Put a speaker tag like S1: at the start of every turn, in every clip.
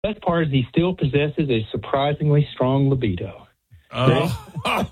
S1: Best part is he still possesses a surprisingly strong libido.
S2: Oh,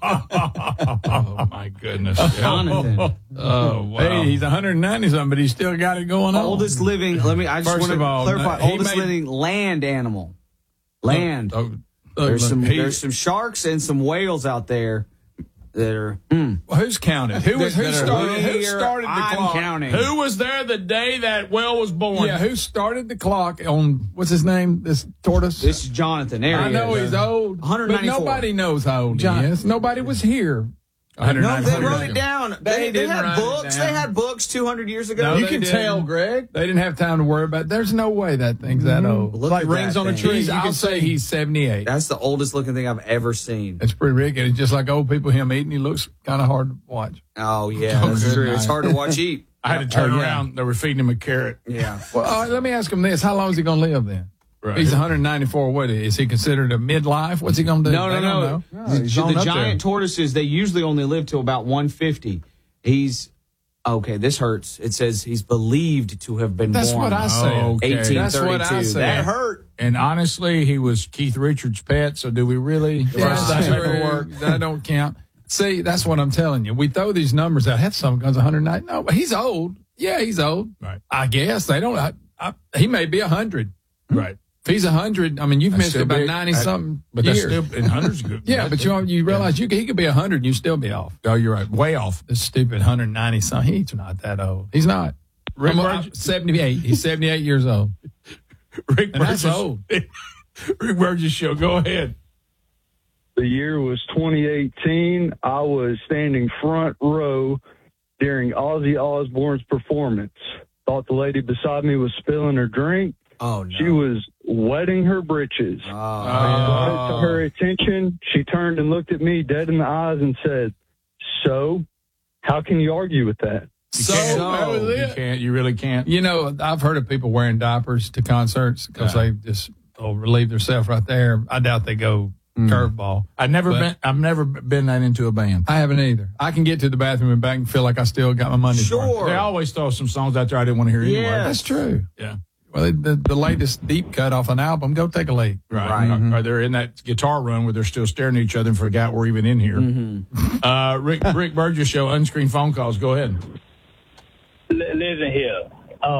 S2: my goodness.
S3: Jonathan.
S2: Oh, wow.
S4: Hey, he's 190-something, but he's still got it going on.
S3: Oldest living, I just want to clarify, oldest living land animal. Land. There's some sharks and some whales out there that are.
S4: Well, who's counted? Who started the clock?
S3: Counting.
S2: Who was there the day that whale was born?
S4: Yeah, who started the clock on, what's his name, this tortoise?
S3: This is Jonathan. There
S4: I know he's old,
S3: 194.
S4: but nobody knows how old he is. Nobody was here.
S3: No, they wrote it down. They
S4: didn't
S3: had
S4: write
S3: books.
S4: it down.
S3: They had books 200 years ago.
S4: No,
S3: You
S4: they
S3: can
S4: didn't.
S3: tell, Greg.
S4: They didn't have time to worry about it. There's no way that thing's that old.
S3: Look
S4: like
S3: at
S4: rings
S3: that
S4: on a
S3: thing.
S4: tree. You can say he's 78.
S3: That's the oldest looking thing I've ever seen.
S4: It's pretty ridiculous. It's just like old people, him eating. He looks kind of hard to watch.
S3: Oh, yeah, that's
S4: good
S3: true.
S4: night.
S3: It's hard to watch eat.
S2: I had to turn around. They were feeding him a carrot.
S3: Yeah.
S4: Well, let me ask him this. How long is he going to live then?
S2: Right.
S4: He's 194. What is he considered a midlife? What's he going to do? They don't know.
S3: The giant tortoises, they usually only live till about 150. This hurts. It says he's believed to have been
S4: That's
S3: born.
S4: what I said.
S2: Okay.
S3: 1832.
S4: That's what I said.
S3: That hurt.
S2: And honestly, he was Keith Richards' pet, so do we really?
S4: That don't count. See, that's what I'm telling you. We throw these numbers out. Had some guns 190. No, but he's old. Yeah, he's old.
S2: Right.
S4: I guess they don't. He may be 100.
S2: Right.
S4: If he's 100, I mean, you've missed
S2: still
S4: about
S2: big.
S4: 90 something
S2: But
S4: years.
S2: that's still, in hundreds good.
S4: Yeah, but you realize he could be 100 and you still be off.
S2: Oh, you're right. Way off.
S4: This stupid 190 something. He's not that old. He's not.
S2: Rick
S4: I'm
S2: Burgess.
S4: 78. He's 78 years old.
S2: Rick
S4: And that's
S2: Burgess.
S4: old.
S2: Rick Burgess show. Go ahead.
S5: The year was 2018. I was standing front row during Ozzy Osbourne's performance. Thought the lady beside me was spilling her drink.
S3: Oh, no.
S5: She was wetting her britches. I brought it to her attention. She turned and looked at me dead in the eyes and said, "So, how can you argue with that?"
S4: That was
S2: You
S4: it.
S2: can't. You really can't.
S4: You know, I've heard of people wearing diapers to concerts because they just relieve themselves right there. I doubt they go curveball.
S2: I've never been that into a band.
S4: I haven't either. I can get to the bathroom and back and feel like I still got my money.
S3: Sure.
S2: They always throw some songs out there I didn't want to hear anyway.
S4: That's true.
S2: Yeah.
S4: Well, the latest deep cut off an album, go take a leak.
S2: Right. Or they're in that guitar run where they're still staring at each other and forgot we're even in here. Rick Burgess show, unscreened phone calls. Go ahead.
S1: Listen here.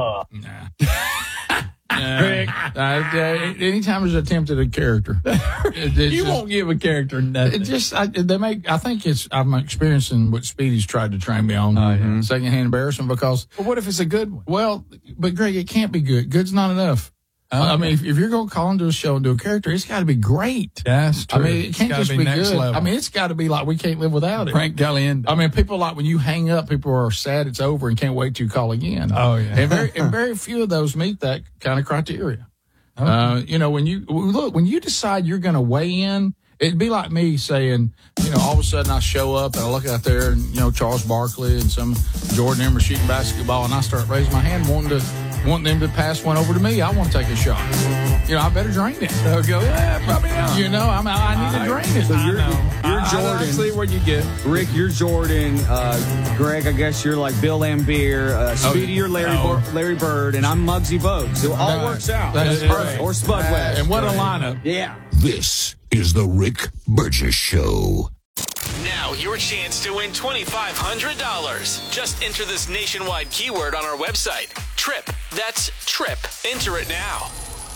S2: Rick, anytime there's an attempt at a character,
S4: You won't give a character nothing.
S2: It just I think I'm experiencing what Speedy's tried to train me on. Secondhand embarrassment because.
S4: But what if it's a good one?
S2: Well, but Greg, it can't be good. Good's not enough. I mean, if you're going to call into a show and do a character, it's got to be great.
S4: That's true.
S2: I mean, it can't
S4: It's gotta
S2: just be
S4: next
S2: good.
S4: level.
S2: I mean, it's got to be like we can't live without it.
S4: Frank Caliendo.
S2: I mean, people like when you hang up, people are sad it's over and can't wait to call again.
S4: Oh, yeah.
S2: And very few of those meet that kind of criteria.
S4: Okay.
S2: When you decide you're going to weigh in, it'd be like me saying, all of a sudden I show up and I look out there and, Charles Barkley and some Jordan Emerson shooting basketball and I start raising my hand wanting them to pass one over to me. I want to take a shot. I better drain it.
S4: They'll go, probably not.
S2: I need to drain it.
S3: So you're Jordan.
S4: I see what you get.
S3: Rick, you're Jordan. Greg, I guess you're like Bill Lambier. Speedy, you're Larry Bird. And I'm Muggsy Bogues. So it all works out.
S2: That's
S3: perfect. Or Spud West.
S2: And what a lineup.
S3: Yeah.
S6: This is the Rick Burgess Show.
S7: Now your chance to win $2,500. Just enter this nationwide keyword on our website. TRIP. That's TRIP. Enter it now.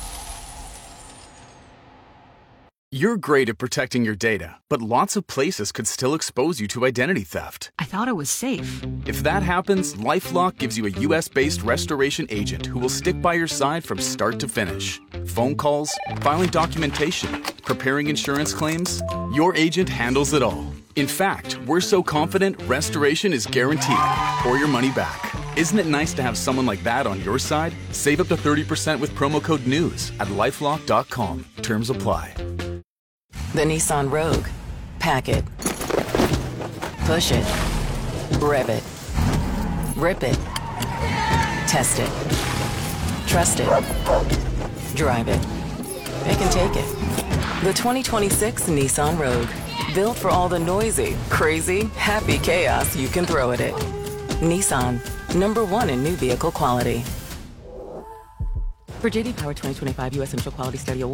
S8: You're great at protecting your data, but lots of places could still expose you to identity theft.
S9: I thought it was safe.
S8: If that happens, LifeLock gives you a U.S.-based restoration agent who will stick by your side from start to finish. Phone calls, filing documentation, preparing insurance claims, your agent handles it all. In fact, we're so confident restoration is guaranteed or your money back. Isn't it nice to have someone like that on your side? Save up to 30% with promo code NEWS at LifeLock.com. Terms apply.
S9: The Nissan Rogue. Pack it. Push it. Rev it. Rip it. Test it. Trust it. Drive it. It can take it. The 2026 Nissan Rogue. Built for all the noisy, crazy, happy chaos you can throw at it. Nissan. #1 in new vehicle quality. For J.D. Power 2025 U.S. Central Quality Study Award,